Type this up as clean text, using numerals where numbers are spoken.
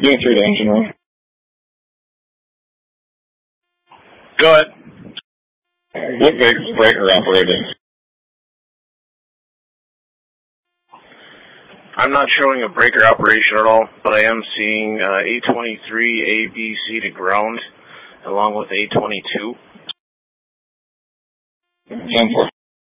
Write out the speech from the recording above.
Unit 3 to engine room. Go ahead. What breaker operating? I'm not showing a breaker operation at all, but I am seeing A23, A, B, C to ground, along with A22. 10-4.